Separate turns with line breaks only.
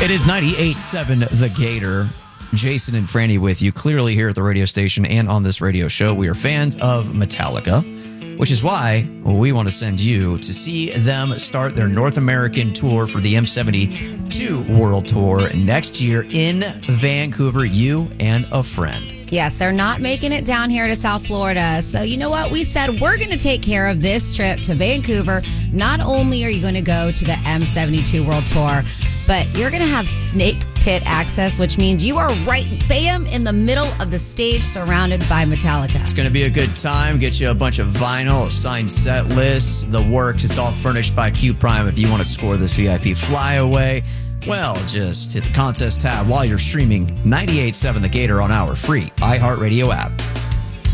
It is 98.7 The Gator. Jason and Franny with you, clearly here at the radio station and on this radio show. We are fans of Metallica, which is why we want to send you to see them start their North American tour for the M72 World Tour next year in Vancouver, you and a friend.
Yes, they're not making it down here to South Florida. So you know what? We said we're going to take care of this trip to Vancouver. Not only are you going to go to the M72 World Tour, but you're going to have snake pit access, which means you are right, bam, in the middle of the stage surrounded by Metallica.
It's going to be a good time. Get you a bunch of vinyl, a signed set list, the works. It's all furnished by Q Prime if you want to score this VIP flyaway. Well, just hit the contest tab while you're streaming 98.7 The Gator on our free iHeartRadio app.